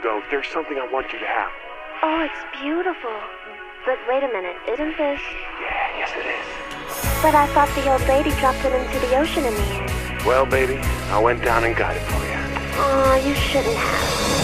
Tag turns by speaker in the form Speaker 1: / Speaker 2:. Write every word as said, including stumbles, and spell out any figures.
Speaker 1: though, there's something I want you to have.
Speaker 2: Oh, it's beautiful. But wait a minute, isn't this...
Speaker 1: Yeah, yes it is.
Speaker 2: But I thought the old lady dropped it into the ocean in the end.
Speaker 1: Well, baby, I went down and got it for you.
Speaker 2: Aw, you shouldn't have.